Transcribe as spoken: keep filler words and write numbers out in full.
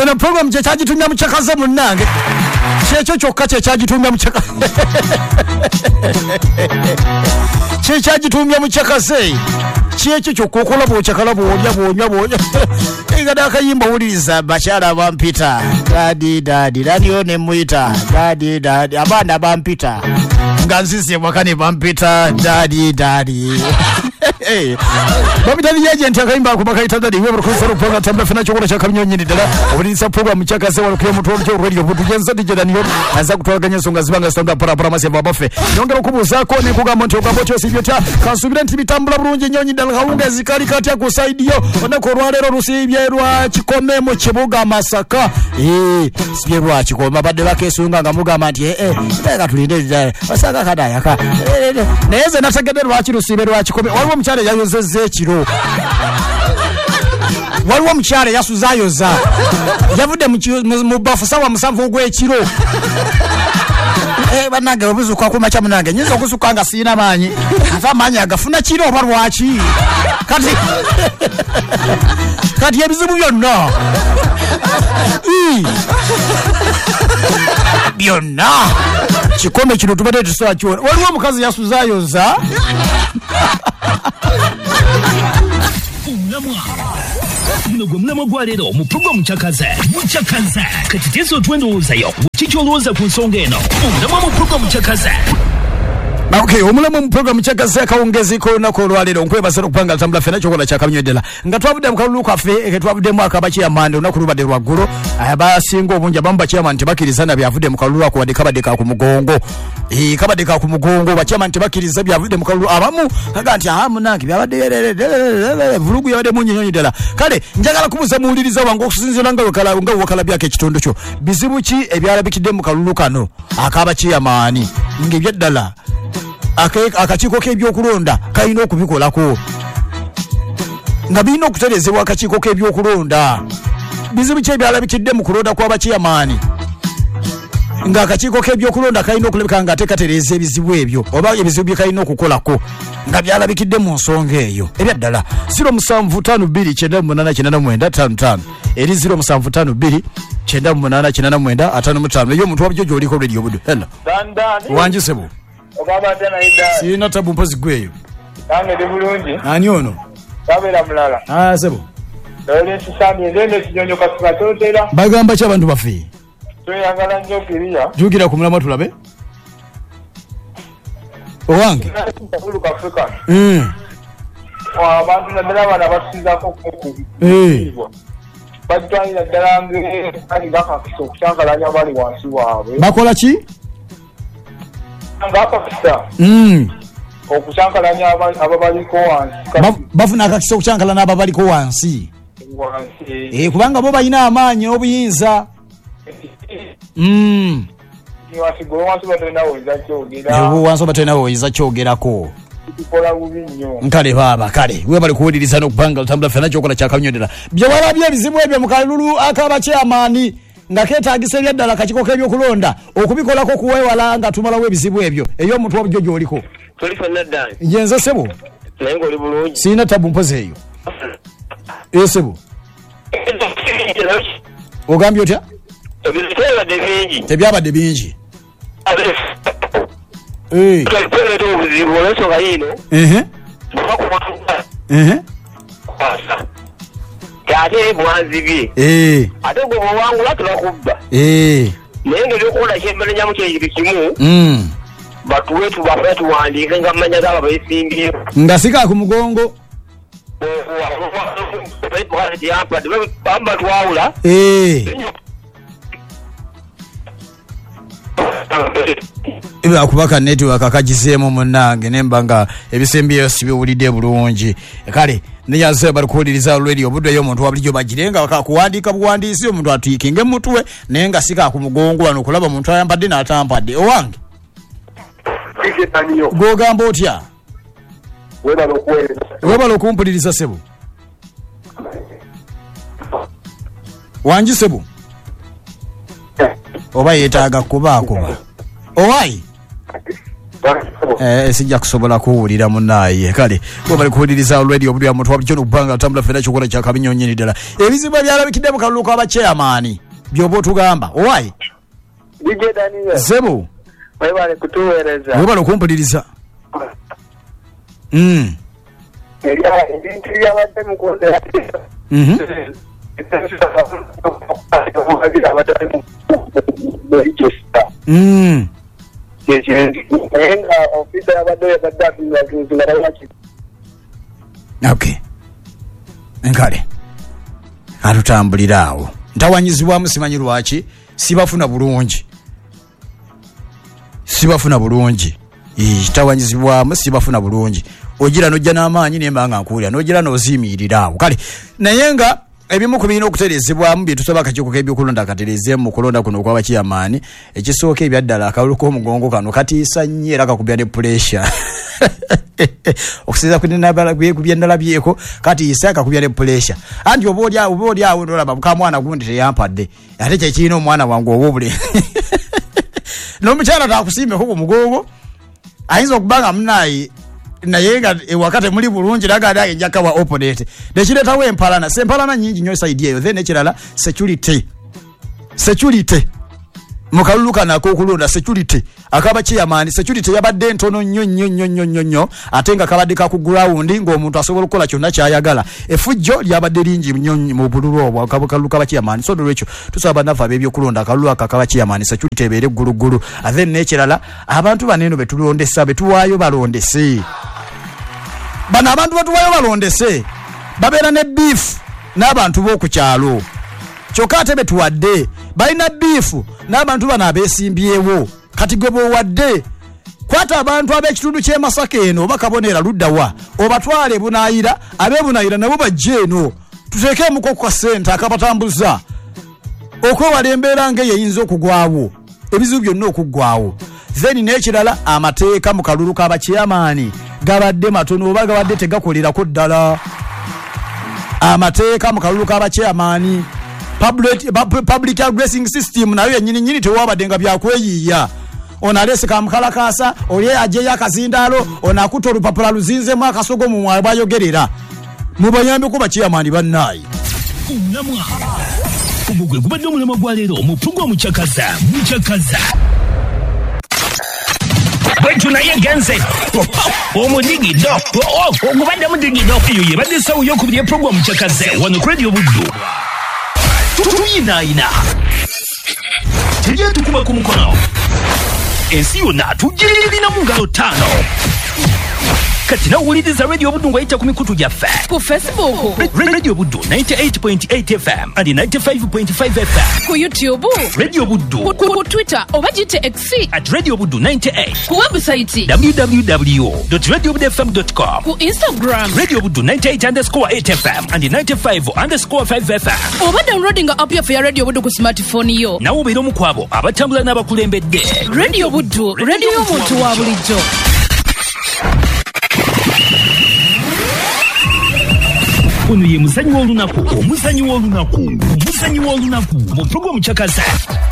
eno program kye kyagitumya mu kyakaze munnange kyekyo kyokka kye kyagitumya mu kyakaze kye kyagitumya mu kyakaze kyekyo kyokka okola bw'okyakala bw'olya bw'onywa bw'onywa egada akayimba wuliriza bakyala bampita dadi dadi dadiyo ne muyita dadi dadi abaana bampita nga nzize mwaka ne bampita dadi dadi bampita ni agent akayimba akubakaita dadi wewe rukusa ruponga tamba fina chokora cha kamnyonyi dala obulisa program chakase walikuye mutu omcho radio butugenza dijadaniyo aza kutwaganya songa zibanga standa para para mase babafe yongera kubuzako ne kugamba nti ogamba kyo sibyocha kansubira nti bitambula bulungi nyonyi dala kaunga zikali kati akusaidiyo onako rwalero rusibye rwa chikome mu kibuga Masaka eh sibye rwa chikoma badde bakesunga nga mugamba nti eh eh ndaka tulinde basaka kadaya ka neze nategede rwa kirusibe rwa chikome waliwo mchale yayozeze ekiro waliwo mchale yasuzayoza yavude mu bafu sawa musanvu ogw'ekiro eh banage obuzuka ku macha munange nyizo okusukanga sina manyi afa manyi agafuna kiro oba lwaki kati kati ebizibu byonna byonna kikome kino tubadde tusobola kiwona waliwo omukazi yasuzayoza Mnogo mnamo gwarero mu program chakaze muchakaze katitezo twendoozayo chicholoza ku nsonga eno mnamo mu program chakaze. Okay, omulamo mu program chakaze akaongezeko nako lwalero nkwebasa okupanga tambula fena chokola cha kamnyedela nga twavude mukalulu kafe eke twavude mu akabachi ya mande onakulubade lwaggulo aba singo obunja bamba chairman tebakirizana byavude mukalulu ako wadeka badeka ku mugongo eh kabadeka ku mugongo ba chairman tebakiriza byavude mukalulu abamu kaga nti aha munange byabade vulugu yabade munyonyonyi dala kale njagala kubuza muuliriza wangu okusinzira nga wakala nga wakala byake kitundu kyo bizibu ki ebyalabikidde mukalulu kano akabachi ya maani ngebye dala akachiko k'ebyokulonda kalina okubikolako nga birina okuterezebwa akachiko k'ebyokulonda bizibu ki ebyalabikidde mu kulonda kw'abakiyamaani nga akachiko k'ebyokulonda kalina okulabika nga atekatereza ebizibu ebyo oba ebizibu bye kalina okukolako nga byalabikidde mu nsonga eyo ebyaddala zero seven five two nine eight nine nine five five eri zero seven five two nine eight nine nine five five eyo omuntu wabyo gy'oliko radio budu hello wanjisebo Ogaba tena ida. Sina tabu mpazi gweyo. Nange de bulungi. Ani ono? Kabera mulala. Ah sebo. Dole sisami ndene kinyonyo kasuka totera. Bagamba cha bantu bafi. Tuyagala nnyo kiriya. Jukira ku mulama tulabe. Owange. Ulu Afrika. Mm. Wa abantu nadala bana basiza ko ku. Eh. Batwalira dalange ali baka kusangalanya bali wansi waabwe. Bakola ki? Ngapa kisa. Mm. Okusankalanya ababaliko wansi. Bafuna akakisa okusankalana ababaliko wansi. Wansi. Eh kubanga bo bayina amaanyi obuyinza. Mm. Ni wasigo wansi batena oza kyogera. Ebo wansi batena oza kyogerako. Tukola bubi nnyo. Nkale baba kale we bali kuwuliriza n'okupanga tambula fena kyokola kyakanyondera. Bye walabye ebizibu ebyo mu kalulu akabakye amaani. Nga ketaagisa ebyaddala kachiko k'ebyokulonda okubikolako kuwewala nga tumalawo ebizibu ebyo eyo omuntu wabujjo gy'oliko toli fenna ddala njenze sebo naye ng'oli bulungi siina tabu mpozi eyo ee sebo ogambye otya tebyabadde bingi tebyabadde bingi ee twaleta obuzibu olwensonga yiino ehe ehe ate bwanzibye eh ate gwe bwawangula tulakubba eh naye ngeri okukola kyemmerenyamu kyekiri kimu mm batuwe tubafe tuwandiike nga mmanya zaba beesimbye nga sika ku mugongo bamba twawula eh ibe akubaka network akagiseemu munnange nemba nga ebisembyeyo sibiwulidde bulungi kale niyaze bali kuwuliriza radio budde yo omuntu wabulijjo bagirenga bakakuwandiika buwandiisi omuntu atuyikinge mutwe naye nga sika ku mugongo wano okulaba omuntu ayambadde n'atampadde owange gwogamba otya webala okumpuliriza sebo wangi sebo oba yeetaaga kuba akuba owayi eh sijja kusobola kuwulira munaye kale bo bali kuwuliriza already obuli amuntu wabujjo kubanga tambula fera chokola kya kabinyonyini dala ebizibu byalabikidde mu kalulu kwa chairman byobo tugamba owai Dije Daniel Zebo wewe bali kutuwereza wewe bali kumpuliriza mm ya ibintu byabadde mu konde mhm mm okay nkale atutambulirawo ntawanyizibwamu simanyi lwaki sibafuna bulungi sibafuna bulungi tawanyizibwamu sibafuna bulungi ogira nojja n'amaanyi nembanga nkuulira nogira noziimiriraawo kale naye nga ebimu ku birina okuterezebwamu bye tusaba akakiiko k'ebyokulonda katereze mu kulonda kuno okw'abakiyamaani ekisooka ebyaddala akalulu k'omugongo kano katiisa nnyo era kakubya ne puresha okusinza ku byendala byeko katiisa kakubya ne puresha anti oba oli oba oli awo nolaba ka mwana gundi teyampadde ate kyekirina omwana wange oba obule n'omukyala taakusimbeko ku mugongo ayinza okubanga munayi naye nga wakati muli bulungi lagada enjaka wa opponent nekiretawo empalana sempalana nyingi nyo side eyo then ekirala security security mukaluluka nako okulonda security akaba chairman security yabadde ntono nnyo nnyo nnyo nnyo nnyo ate nga kabadde ka ku ground ng'omuntu asobola okukola kyonna kyayagala efujjo lyabadde lingi nnyo mu bululu obwo akabukaluka ba chairman so dolwekyo tusaba nafa ab'ebyokulonda akalulu akakaba chairman security ebeere gulugulu then n'ekirala abantu baneno betulondesa betuwaayo balondese bana abantu batuwayo balondese babeera ne beef n'abantu b'oku kyalo kyokka ate betuwadde balina beef n'abantu bano abeesimbyewo kati gwe bw'owadde kwata abantu ab'ekitundu ky'e Masaka eno oba Kabonera luddawa obatwale Bunaayira ab'Ebunaayira nabo bajje eno tuteekeemuko ku kasente akabatambuza okwewala embeera ng'eyo eyinza okugwawo ebizibu byonna okuggwawo then n'ekirala amateeka mu kalulu k'abakiyamaani gabadde matono oba gabadde tegakolerako ddala amateeka mu kalulu k'abakiyamaani public public addressing system nayo yennyini nyini tewabadde nga byakweyiiya ono alese kamukalakasa oli ajeyo akazindaalo ono akuta olupapula luzinzemu akasogo mu mwawe bwayogerera mubayambeko bakiyamaani bannaayi unamwa ubugwe gubadde omulema gwa leero mu pulogulaamu mukyakaza mukyakaza bwetu naye genze omudigido ogubadde mudigido eyo yebadde sawo yokubiri epulogulaamu mukyakaze wano ku Radio Buddu tuyinaayina tujye tukuba ku mukono ensi yonna tugirina mu ngalo ttaano kati nawuliriza Radio Buddu ng'ayita ku mikutu gyaffe ku Facebook Radio Buddu ninety-eight point eight F M and ninety-five point five F M ku YouTube Radio Buddu ku, ku, ku Twitter oba gite X at Radio Buddu ninety-eight ku website w w w dot radio buddu f m dot com ku Instagram Radio Buddu ninety-eight underscore eight F M and ninety-five underscore five F M oba downloading app yaffe ya Radio Buddu ku smartphone yo nawo obeera omu ku abo abatambula n'abakulembedde Radio Buddu radio y'omuntu wa bulijjo ono ye muzanyi w'olunaku omuzanyi w'olunaku omuzanyi w'olunaku mu pulogulaamu mukyakaza